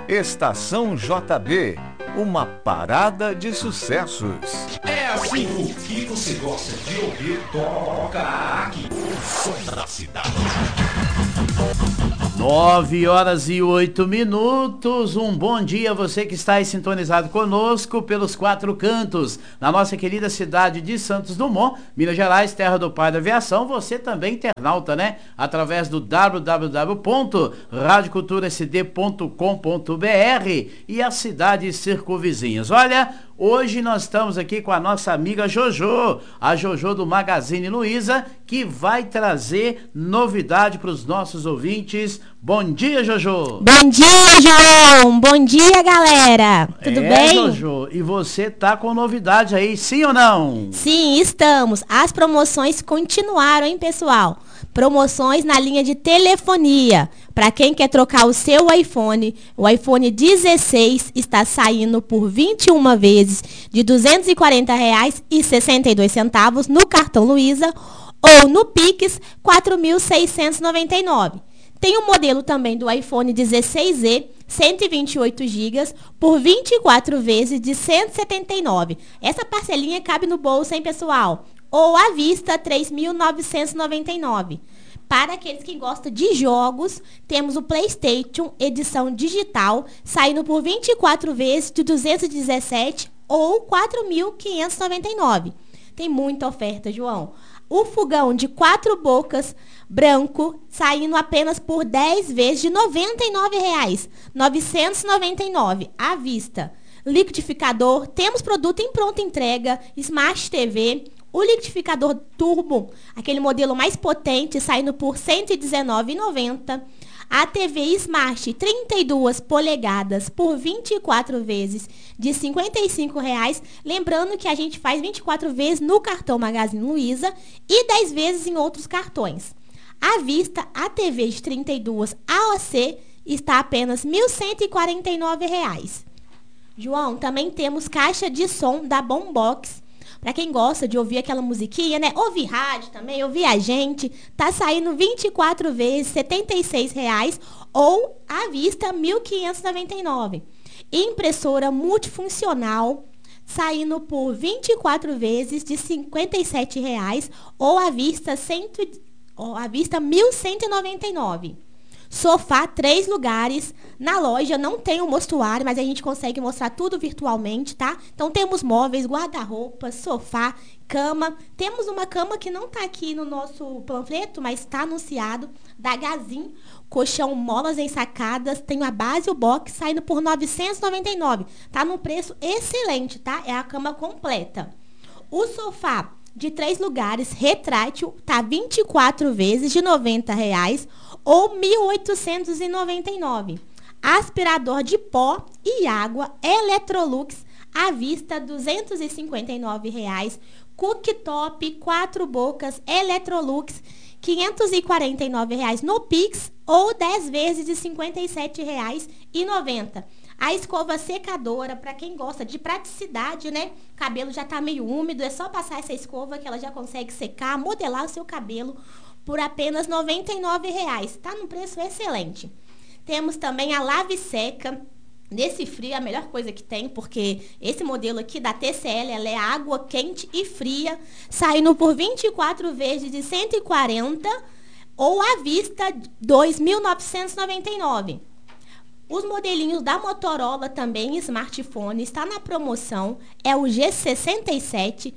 Estação JB, uma parada de sucessos. É assim, o que você gosta de ouvir, toca aqui. O som da cidade. 9h08. Um bom dia a você que está aí sintonizado conosco pelos quatro cantos, na nossa querida cidade de Santos Dumont, Minas Gerais, terra do pai da aviação. Você também internauta, né? Através do www.radioculturasd.com.br e as cidades circunvizinhas. Olha, hoje nós estamos aqui com a nossa amiga Jojo, a Jojo do Magazine Luiza, que vai trazer novidade para os nossos ouvintes. Bom dia, Jojo! Bom dia, João! Bom dia, galera! Tudo bem? Jojo, e você tá com novidade aí, sim ou não? Sim, estamos. As promoções continuaram, hein, pessoal? Promoções na linha de telefonia. Para quem quer trocar o seu iPhone, o iPhone 16 está saindo por 21 vezes de R$ 240,62 no cartão Luiza ou no Pix, R$ 4.699. Tem o modelo também do iPhone 16e, 128 GB, por 24 vezes de R$ 179. Essa parcelinha cabe no bolso, hein, pessoal? Ou à vista, R$ 3.999. Para aqueles que gostam de jogos, temos o PlayStation edição digital, saindo por 24 vezes de 217 ou 4.599. Tem muita oferta, João. O fogão de 4 bocas branco, saindo apenas por 10 vezes de R$ 99,999 à vista. Liquidificador, temos produto em pronta entrega, Smart TV, o liquidificador turbo, aquele modelo mais potente, saindo por R$ 119,90. A TV Smart 32 polegadas por 24 vezes de R$ 55,00. Lembrando que a gente faz 24 vezes no cartão Magazine Luiza e 10 vezes em outros cartões. À vista, a TV de 32 AOC está apenas R$ 1.149,00. João, também temos caixa de som da Boombox. Para quem gosta de ouvir aquela musiquinha, né? Ouvir rádio também, ouvir a gente. Tá saindo 24 vezes R$ 76,00 ou à vista R$ 1.599. Impressora multifuncional saindo por 24 vezes de R$ 57,00 ou à vista R$ 1.199. Sofá 3 lugares. Na loja não tem o mostruário, mas a gente consegue mostrar tudo virtualmente, tá? Então temos móveis, guarda-roupa, sofá, cama. Temos uma cama que não tá aqui no nosso panfleto, mas está anunciado, da Gazin. Colchão molas ensacadas, tem a base e o box saindo por R$ 999. Tá num preço excelente, tá? É a cama completa. O sofá de 3 lugares, retrátil, tá 24 vezes de R$ 90,00 ou R$ 1.899. Aspirador de pó e água Electrolux à vista R$ 259,00. Cooktop 4 bocas Electrolux R$ 549,00 no Pix ou 10 vezes de R$ 57,90. A escova secadora, para quem gosta de praticidade, né? O cabelo já tá meio úmido, é só passar essa escova que ela já consegue secar, modelar o seu cabelo por apenas R$ 99,00. Tá num preço excelente. Temos também a lave seca. Nesse frio é a melhor coisa que tem, porque esse modelo aqui da TCL, ela é água quente e fria, saindo por 24 vezes de 140 ou à vista R$ 2.999. Os modelinhos da Motorola também, smartphone, está na promoção. É o G67,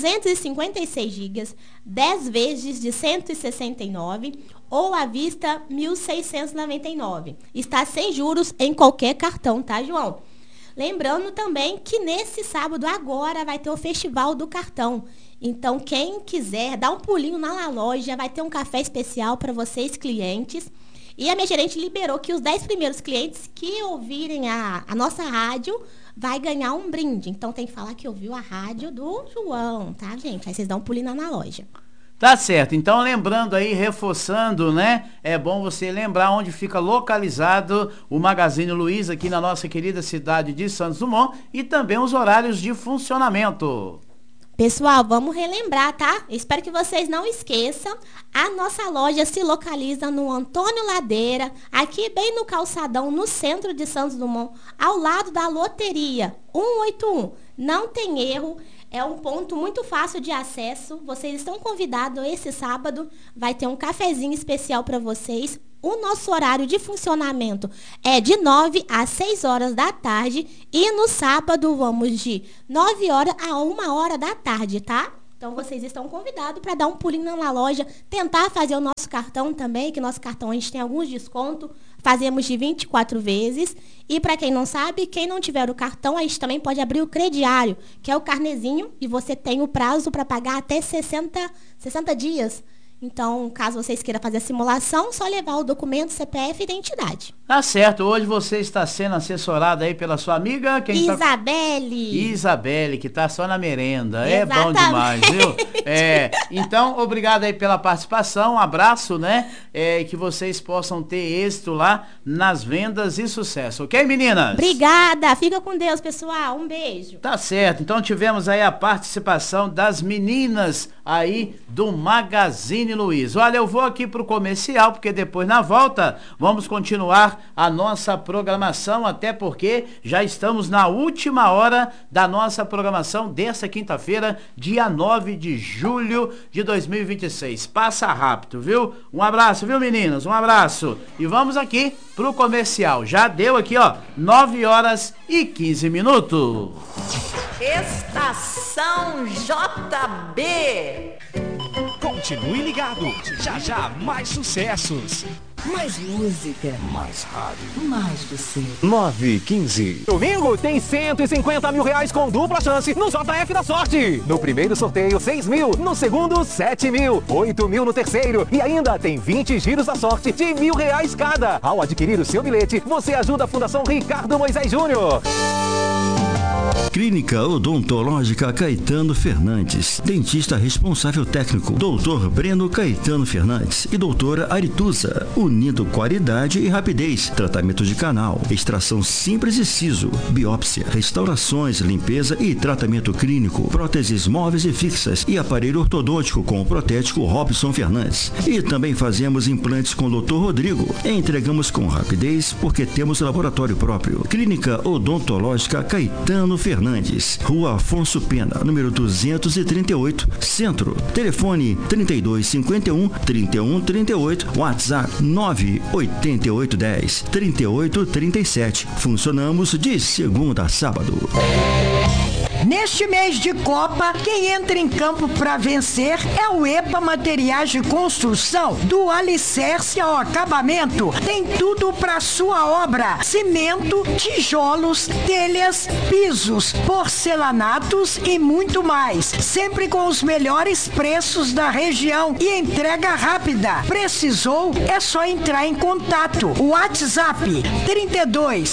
256 GB, 10 vezes de R$ 169 ou à vista R$ 1.699. Está sem juros em qualquer cartão, tá, João? Lembrando também que nesse sábado agora vai ter o Festival do Cartão. Então, quem quiser dar um pulinho na loja, vai ter um café especial para vocês, clientes. E a minha gerente liberou que os 10 primeiros clientes que ouvirem a nossa rádio vai ganhar um brinde. Então tem que falar que ouviu a rádio do João, tá, gente? Aí vocês dão um pulinho na loja. Tá certo. Então lembrando aí, reforçando, né? É bom você lembrar onde fica localizado o Magazine Luiza aqui na nossa querida cidade de Santos Dumont e também os horários de funcionamento. Pessoal, vamos relembrar, tá? Espero que vocês não esqueçam. A nossa loja se localiza no Antônio Ladeira, aqui bem no calçadão, no centro de Santos Dumont, ao lado da loteria 181. Não tem erro, é um ponto muito fácil de acesso. Vocês estão convidados esse sábado, vai ter um cafezinho especial para vocês. O nosso horário de funcionamento é de 9 às 6 horas da tarde e no sábado vamos de 9 horas a 1 hora da tarde, tá? Então vocês estão convidados para dar um pulinho na loja, tentar fazer o nosso cartão também, que nosso cartão a gente tem alguns descontos, fazemos de 24 vezes. E para quem não sabe, quem não tiver o cartão, a gente também pode abrir o crediário, que é o carnezinho, e você tem o prazo para pagar até 60 dias. Então, caso vocês queiram fazer a simulação, só levar o documento, CPF e identidade. Tá certo, hoje você está sendo assessorada aí pela sua amiga... Isabelle, que tá só na merenda. Exatamente. É bom demais, viu? Então, obrigado aí pela participação, um abraço, né? Que vocês possam ter êxito lá nas vendas e sucesso, ok, meninas? Obrigada, fica com Deus, pessoal, um beijo. Tá certo, então tivemos aí a participação das meninas aí do Magazine Luiza. Olha, eu vou aqui pro comercial, porque depois na volta vamos continuar a nossa programação, até porque já estamos na última hora da nossa programação dessa quinta-feira, dia 9 de julho de 2026. Passa rápido, viu? Um abraço, viu, meninas? Um abraço. E vamos aqui pro comercial. Já deu aqui, ó, 9 horas e 15 minutos. Estação JB. Continue ligado. Já mais sucessos. Mais música. Mais rádio. Mais você. 9h15. Domingo tem 150 mil reais com dupla chance no JF da Sorte. No primeiro sorteio, 6 mil. No segundo, 7 mil. 8 mil no terceiro. E ainda tem 20 giros da sorte de R$1.000 cada. Ao adquirir o seu bilhete, você ajuda a Fundação Ricardo Moisés Júnior. Clínica Odontológica Caetano Fernandes. Dentista responsável técnico, Dr. Breno Caetano Fernandes e doutora Arituza. Unindo qualidade e rapidez. Tratamento de canal, extração simples e siso, biópsia, restaurações, limpeza e tratamento clínico, próteses móveis e fixas e aparelho ortodôntico com o protético Robson Fernandes. E também fazemos implantes com o Dr. Rodrigo. Entregamos com rapidez porque temos laboratório próprio. Clínica Odontológica Caetano Fernandes, Rua Afonso Pena, número 238, Centro. Telefone 3251-3138, WhatsApp 98810-3837. Funcionamos de segunda a sábado. Neste mês de Copa, quem entra em campo para vencer é o EPA Materiais de Construção, do alicerce ao acabamento. Tem tudo para sua obra: cimento, tijolos, telhas, pisos, porcelanatos e muito mais. Sempre com os melhores preços da região e entrega rápida. Precisou? É só entrar em contato. WhatsApp 32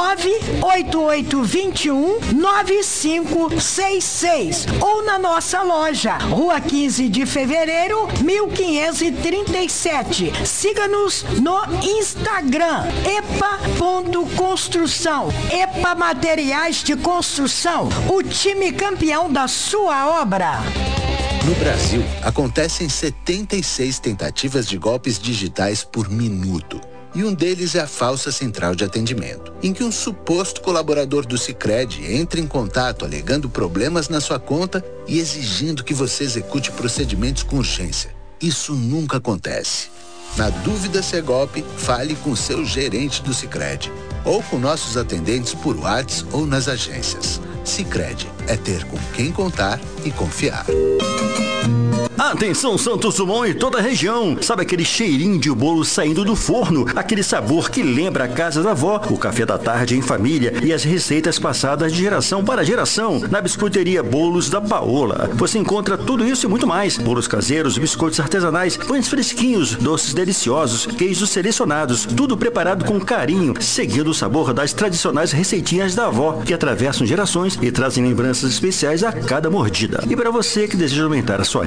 98821 9566 ou na nossa loja, Rua 15 de Fevereiro, 1537. Siga-nos no Instagram, epa.construção. EPA Materiais de Construção, o time campeão da sua obra. No Brasil, acontecem 76 tentativas de golpes digitais por minuto. E um deles é a falsa central de atendimento, em que um suposto colaborador do Sicredi entra em contato alegando problemas na sua conta e exigindo que você execute procedimentos com urgência. Isso nunca acontece. Na dúvida se é golpe, fale com seu gerente do Sicredi ou com nossos atendentes por WhatsApp ou nas agências. Sicredi é ter com quem contar e confiar. Atenção Santos Dumont e toda a região. Sabe aquele cheirinho de bolo saindo do forno? Aquele sabor que lembra a casa da avó, o café da tarde em família e as receitas passadas de geração para geração. Na biscoiteria Bolos da Paola você encontra tudo isso e muito mais. Bolos caseiros, biscoitos artesanais, pães fresquinhos, doces deliciosos, queijos selecionados, tudo preparado com carinho, seguindo o sabor das tradicionais receitinhas da avó, que atravessam gerações e trazem lembranças especiais a cada mordida. E para você que deseja aumentar a sua renda ou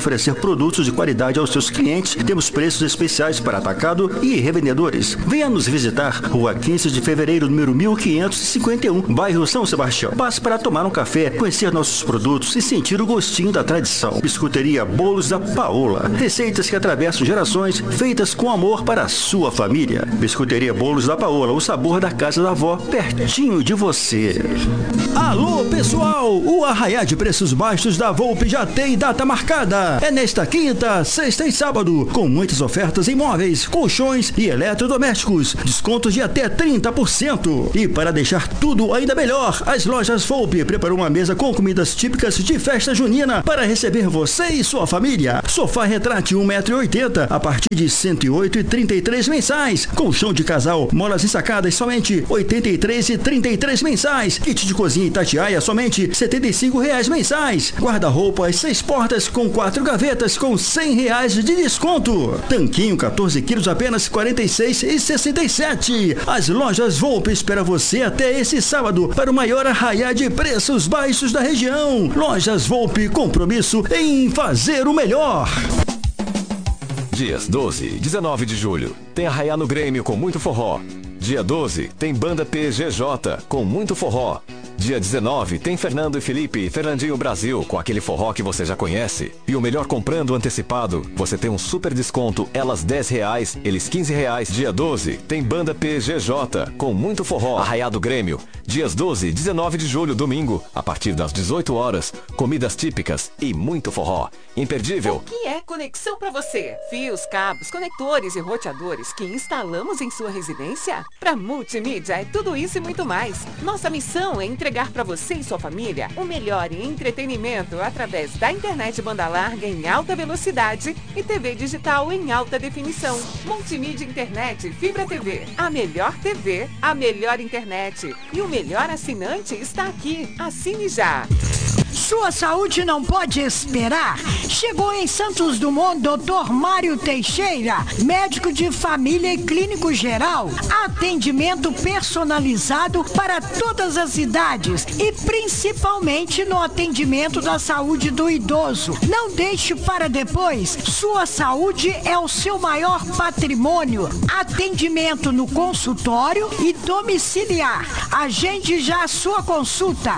oferecer produtos de qualidade aos seus clientes, temos preços especiais para atacado e revendedores. Venha nos visitar, Rua 15 de Fevereiro, número 1551, bairro São Sebastião. Passe para tomar um café, conhecer nossos produtos e sentir o gostinho da tradição. Biscuiteria Bolos da Paola. Receitas que atravessam gerações, feitas com amor para a sua família. Biscuiteria Bolos da Paola, o sabor da casa da avó, pertinho de você. Alô, pessoal! O arraiá de preços baixos da Volpe já tem data marcada. É nesta quinta, sexta e sábado, com muitas ofertas em móveis, colchões e eletrodomésticos. Descontos de até 30%. E para deixar tudo ainda melhor, as lojas Volpe preparou uma mesa com comidas típicas de festa junina para receber você e sua família. Sofá Retrate 1,80 m a partir de R$ 108,33 mensais. Colchão de casal, molas ensacadas somente R$ 83,33 mensais. Kit de cozinha Itatiaia somente R$ 75,00 mensais. Guarda-roupas 6 portas com 4 gavetas com R$ 100,00 de desconto. Tanquinho 14 quilos apenas R$ 46,67. As lojas Volpe espera você até esse sábado para o maior arraiá de preços baixos da região. Lojas Volpe, compromisso em fazer o melhor. Dias 12 e 19 de julho, tem arraiá no Grêmio com muito forró. Dia 12, tem banda PGJ com muito forró. Dia 19, tem Fernando e Felipe e Fernandinho Brasil com aquele forró que você já conhece. E o melhor, comprando antecipado, você tem um super desconto, elas R$10, eles R$15. Dia 12, tem banda PGJ com muito forró. Arraiá do Grêmio. Dias 12 e 19 de julho, domingo, a partir das 18 horas, comidas típicas e muito forró. Imperdível. O que é conexão para você? Fios, cabos, conectores e roteadores que instalamos em sua residência? Para Multimídia é tudo isso e muito mais. Nossa missão é entregar para você e sua família o melhor em entretenimento através da internet banda larga em alta velocidade e TV digital em alta definição. Multimídia Internet Fibra TV. A melhor TV, a melhor internet. E o melhor assinante está aqui. Assine já. Sua saúde não pode esperar. Chegou em Santos Dumont Dr. Mário Teixeira, médico de família e clínico geral. Atendimento personalizado para todas as idades e principalmente no atendimento da saúde do idoso. Não deixe para depois. Sua saúde é o seu maior patrimônio. Atendimento no consultório e domiciliar. Agende já a sua consulta.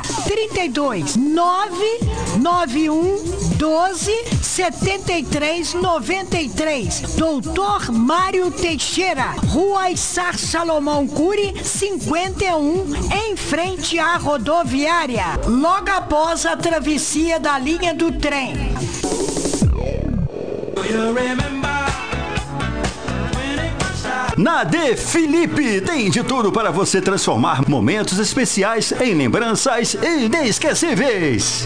32-991 12 73 93. Doutor Mário Teixeira, Rua Issar Salomão Cury, 51, em frente à rodoviária, logo após a travessia da linha do trem. Na De Felipe tem de tudo para você transformar momentos especiais em lembranças inesquecíveis.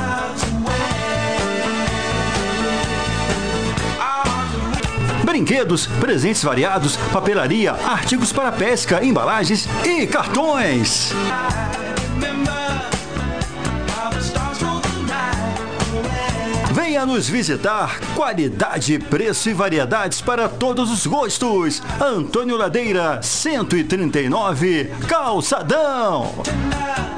Brinquedos, presentes variados, papelaria, artigos para pesca, embalagens e cartões. Venha nos visitar. Qualidade, preço e variedades para todos os gostos. Antônio Ladeira, 139, Calçadão.